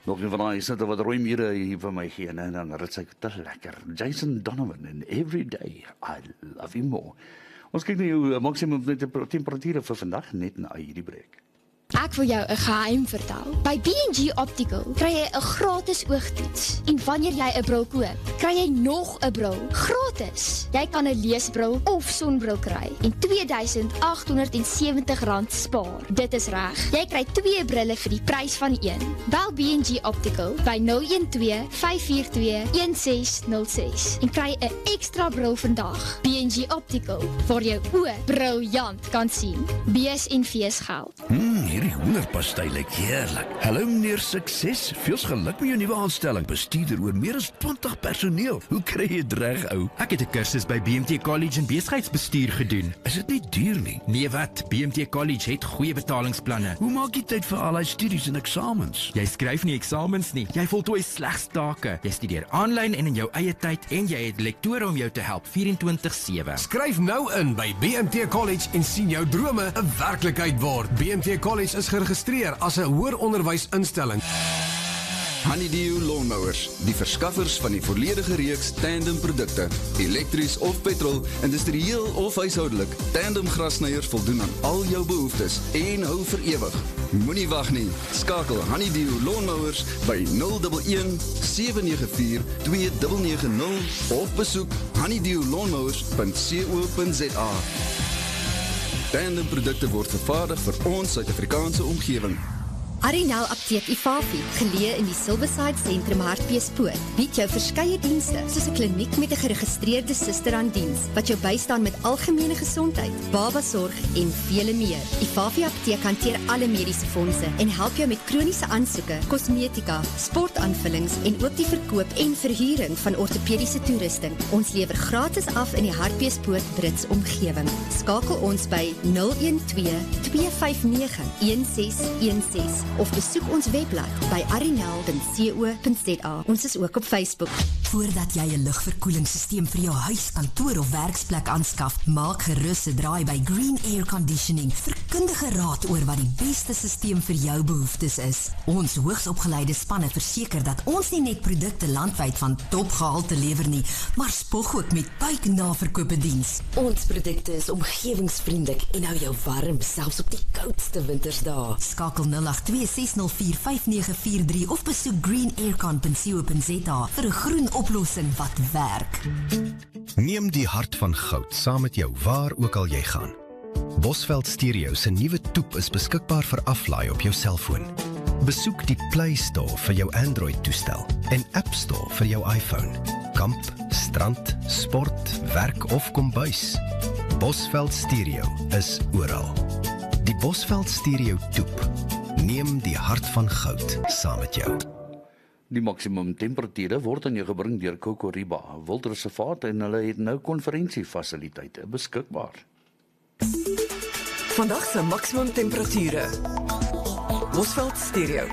Nog een van daai sitte wat rooi mure hier vir my gee en dan rits ek te lekker. Jason Donovan and every day I love you more. Ons kyk na jou maksimum temperature vir vandag net na hierdie breek. Ek wil jou 'n geheim vertel. By B&G Optical kry jy 'n gratis oogtoets. En wanneer jy 'n bril koop, kry jy nog 'n bril gratis. Jy kan 'n leesbril of sonbril kry en R2,870 spaar. Dit is reg. Jy kry 2 brille vir die prys van 1. Bel B&G Optical by 012-542-1606 en kry 'n ekstra bril vandag. B&G Optical, waar jou oë briljant kan sien. BSNV geld. Hierdie hoenderpastei lyk heerlik. Hallo meneer Sukses, veels geluk met jou nuwe aanstelling. Bestuurder oor meer as 20 personeel. Hoe kry jy dit reg, ou? Ek het 'n kursus by BMT College in besigheidsbestuur gedoen. Is dit nie duur nie? Nee wat, BMT College het goeie betalingsplanne. Hoe maak jy tyd vir al die studies en eksamens? Jy skryf nie eksamens nie. Jy voltooi slegs take. Jy studeer aanlyn en in jou eie tyd en jy het lektore om jou te help 24/7. Skryf nou in by BMT College en sien jou drome 'n werklikheid word. BMT College is geregistreer as 'n hoër onderwysinstelling. Honeydew Lawnmowers, die verskaffers van die volledige reeks tandem produkte, elektries of petrol, industrieel of huishoudelik. Tandem grassnyers voldoen aan al jou behoeftes en hou vir ewig. Moenie wag nie. Skakel Honeydew Lawnmowers by 011 794 2990 of besoek honeydewlawnmowers.co.za. Tandem produkte word vervaardig vir ons Suid-Afrikaanse omgewing. Arinel Apteek Ifafi, geleë in die Silverside Sentrum Hartbeespoort, bied jou verskeie dienste, soos 'n kliniek met 'n geregistreerde suster aan diens, wat jou bystaan met algemene gesondheid, babasorg en vele meer. Ifafi Apteek hanteer alle mediese fondse en help jou met kroniese aansoeke, kosmetika, sportaanvullings en ook die verkoop en verhuuring van ortopediese toerusting. Ons lewer gratis af in die Hartbeespoort Brits omgewing. Skakel ons by 012-259-1616 of besoek ons webblad by arinel.co.za. Ons is ook op Facebook. Voordat jy 'n lugverkoelingssysteem vir jou huis, kantoor of werksplek aanskaf, maak gerus 'n draai by Green Air Conditioning vir kundige raad oor wat die beste systeem vir jou behoeftes is. Ons hoogsopgeleide spanne verseker dat ons nie net produkte landwyd van topgehalte lewer nie, maar spog ook met buiknaverkope diens. Ons produkte is omgewingsvriendelik en hou jou warm, selfs op die koudste wintersdae. Skakel 082-604-5943 of besoek greenaircon.co.za vir 'n groen oplossing wat werk. Neem die hart van goud saam met jou waar ook al jy gaan. Bosveld Stereo se nuwe toep is beskikbaar vir aflaai op jou selfoon. Besoek die Play Store vir jou Android-toestel en App Store vir jou iPhone. Kamp, strand, sport, werk of kombuis. Bosveld Stereo is oral. Die Bosveld Stereo toep. Neem die hart van goud saam met jou. Die maksimum temperature word aan jou gebring deur Kokoriba Wildreservaat en hulle het nou konferensiefasiliteite beskikbaar. Vandag se maksimum temperature. Bosveld Stereo.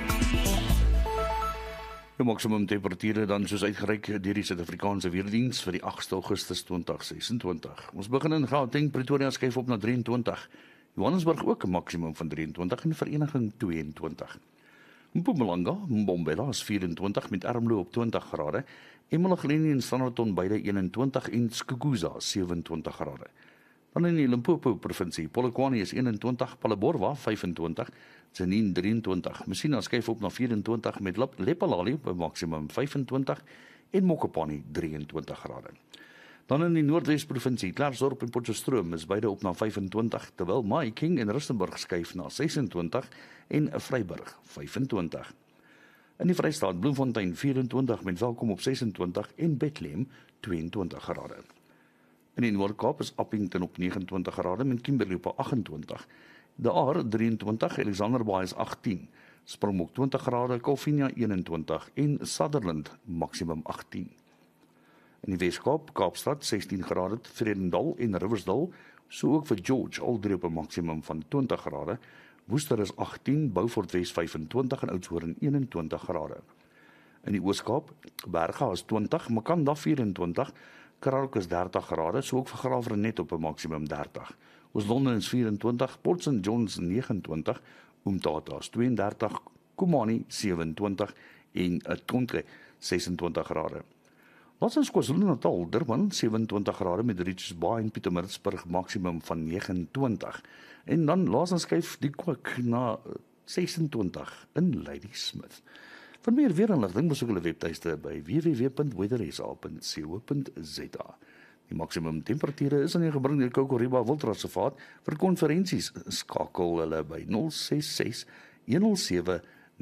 Die maksimum temperature dan soos uitgereik deur die Suid-Afrikaanse Weerdiens vir die 8 Augustus 2026. Ons begin in Gauteng, Pretoria skuif op na 23. Johannesburg ook 'n maksimum van 23 en Vereniging 22. Mpumalanga, Mbombela is 24 met Ermelo op 20 grade, eMalahleni en Standerton beide 21 en Skukuza 27 grade. Dan in die Limpopo provinsie, Polokwane is 21, Palleborwa 25, Tzaneen 23, Messina skuif op na 24 met Lephalale op 'n maksimum 25 en Mokopane 23 grade. Dan in die Noordwes-provinsie, Klerksdorp en Potchefstroom is beide op na 25, terwyl Mahikeng en Rustenburg skuif na 26 en Vryburg 25. In die Vrystaat, Bloemfontein 24 met Welkom op 26 en Bethlehem 22 grade. In die Noord-Kaap is Appington op 29 grade met Kimberley op 28, De Aar 23, Alexanderbaai is 18, Springbok 20 grade, Kalvinia 21 en Sutherland maksimum 18. In die Weskaap, Kaapstad 16 grade, Vredendal en Riversdal, so ook vir George, al drie op 'n maksimum van 20 grade, Woester is 18, Beaufort Wes 25 en Oudtshoorn 21 grade. In die Ooskaap, Berga is 20, Makanda 24, Karoo is 30 grade, so ook vir Graafrenet op 'n maksimum 30. Oos-London is 24, Port St Johns 29, Umtata is 32, Kumani 27 en Tonke 26 grade. Laat ons KwaZulu-Natal, Durban 27 grade met Richards Bay en Pietermaritzburg maksimum van 29. En dan laat ons skuif die kwik na 26 in Ladysmith. Vir meer weerinligting besoek hulle webtuiste by www.weathersa.co.za. Die maksimum temperature is aan die gebring deur Kokoriba Wildreservaat. Vir konferensies skakel hulle by 066 107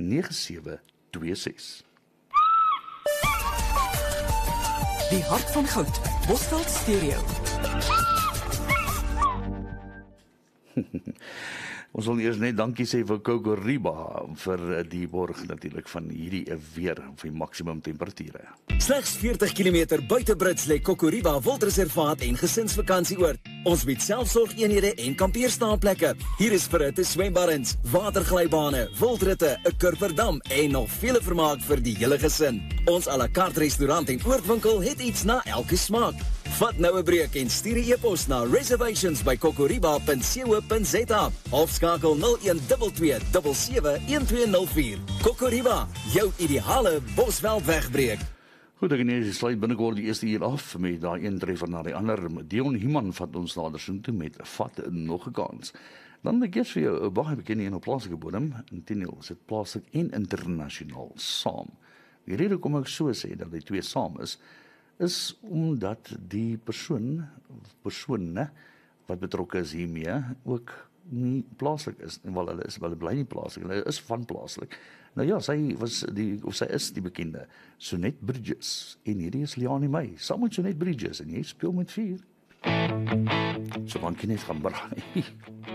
9726. Die hart van goud. Bosveld Stereo. Ons wil eers net dankie sê vir Kokoriba vir die borg natuurlik van hierdie weer vir maksimum temperature. Slegs 40 km buite Brits lê Kokoriba Wildreservaat en gesinsvakantieoord. Ons bied selfsorgeenhede en kampeerstaanplekke. Hier is verhitte swembaddens, waterglybane, wildritte, 'n kurperdam en nog vele vermaak vir die hele gesin. Ons à la carte restaurant en oordwinkel het iets na elke smaak. Vat nou 'n breek en stuur 'n e-pos na reservations@kokoriba.co.za of skakel 0122 771204. Kokoriba, jou ideale Bosveld wegbreek. Goed, ek en sluit binnekort die eerste uur af met daai een treffer na die ander. Dion Human vat ons nader soontoe met vat nog 'n kans. Dan ek eers vir jou 'n baie bekende een op plaaslike bodem. Intendeel is dit plaaslik en internasionaal saam. Die rede kom ek so sê dat die twee saam is omdat die persone wat betrokke is hiermee ook nie plaaslik is, en wel hulle bly nie plaaslik, hulle is van plaaslik. Nou ja, sy is die bekende Sonet Bridges, en hierdie is Liani May, saam met Sonet Bridges, en jy speel met 4. So van Kenneth gaan braai.